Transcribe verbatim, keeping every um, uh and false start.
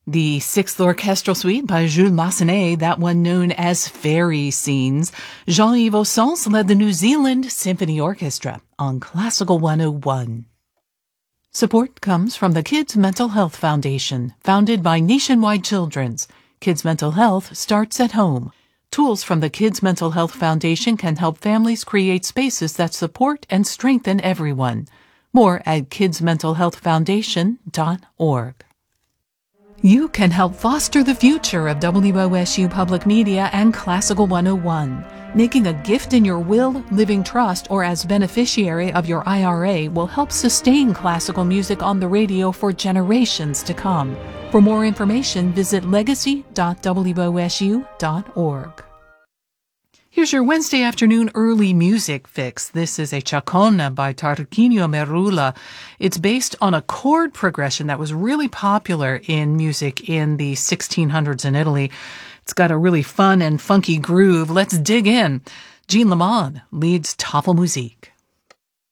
The Sixth Orchestral Suite by Jules Massenet, that one known as Fairy Scenes. Jean-Yves Ossens led the New Zealand Symphony Orchestra on Classical one oh one. Support comes from the Kids Mental Health Foundation, founded by Nationwide Children's. Kids' mental health starts at home. Tools from the Kids Mental Health Foundation can help families create spaces that support and strengthen everyone. More at kids mental health foundation dot org. You can help foster the future of W O S U Public Media and Classical one oh one. Making a gift in your will, living trust, or as beneficiary of your I R A will help sustain classical music on the radio for generations to come. For more information, visit legacy dot w o s u dot org. Here's your Wednesday afternoon early music fix. This is a Chacona by Tarquinio Merula. It's based on a chord progression that was really popular in music in the sixteen hundreds in Italy. It's got a really fun and funky groove. Let's dig in. Jean Lamond leads Tafelmusik.